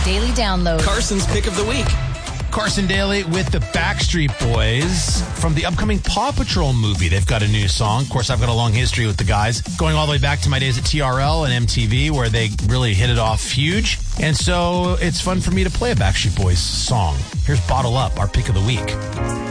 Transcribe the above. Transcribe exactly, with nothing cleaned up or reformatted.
Daily Download. Carson's Pick of the Week. Carson Daly with the Backstreet Boys from the upcoming Paw Patrol movie. They've got a new song. Of course, I've got a long history with the guys, going all the way back to my days at T R L and M T V, where they really hit it off huge. And so it's fun for me to play a Backstreet Boys song. Here's Bottle Up, our pick of the week.